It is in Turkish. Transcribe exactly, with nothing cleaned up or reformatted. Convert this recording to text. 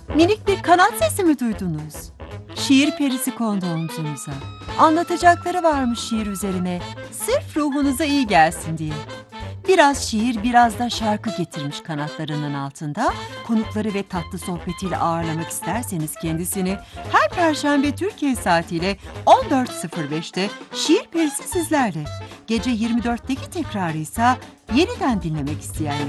Minik bir kanat sesi mi duydunuz? Şiir perisi kondu omzunuza. Anlatacakları varmış şiir üzerine, sırf ruhunuza iyi gelsin diye. Biraz şiir, biraz da şarkı getirmiş kanatlarının altında. Konukları ve tatlı sohbetiyle ağırlamak isterseniz kendisini her Perşembe Türkiye saatiyle on dört sıfır beşte Şiir Perisi sizlerle. Gece yirmi dörtteki tekrarı ise yeniden dinlemek isteyenler